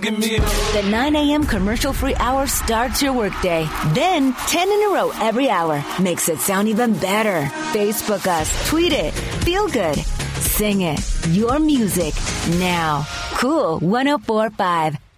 give me up. The 9 a.m. commercial-free hour starts your workday. Then 10 in a row every hour makes it sound even better. Facebook us, tweet it, feel good, sing it. Your music now. Cool 104.5.